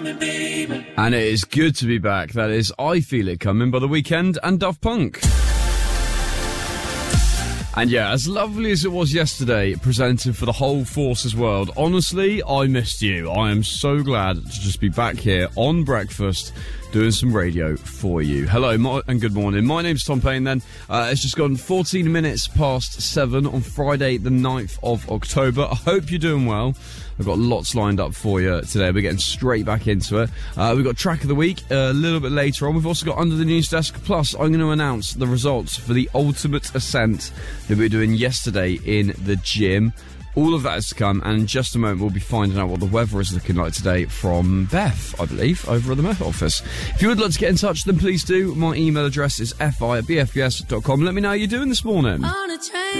coming, baby. And it is good to be back. That is I Feel It Coming by The Weeknd and Daft Punk. And yeah, as lovely as it was yesterday, presented for the whole Forces world, honestly, I missed you. I am so glad to just be back here on breakfast doing some radio for you. Hello and good morning. My name's Tom Payne then. It's just gone 14 minutes past 7 on Friday the 9th of October. I hope you're doing well. I've got lots lined up for you today. We're getting straight back into it. We've got Track of the Week a little bit later on. We've also got Under the News Desk. Plus, I'm going to announce the results for the Ultimate Ascent that we were doing yesterday in the gym. All of that is to come, and in just a moment we'll be finding out what the weather is looking like today from Beth, I believe, over at the Met Office. If you would like to get in touch, then please do. My email address is fi@bfbs.com. Let me know how you're doing this morning. On a train.